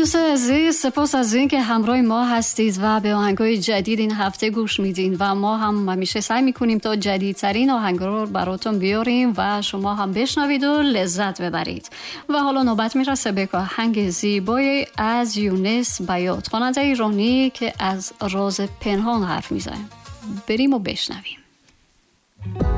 دوستان عزیز، سپاس از این که همراه ما هستید و به آهنگای جدید این هفته گوش میدین و ما هم همیشه سعی میکنیم تا جدیدترین آهنگا رو براتون بیاریم و شما هم بشنوید و لذت ببرید. و حالا نوبت میرسه به آهنگ زیبای از یونس بیات، خواننده ایرانی که از راز پنهان حرف میزنه. بریم و بشنویم.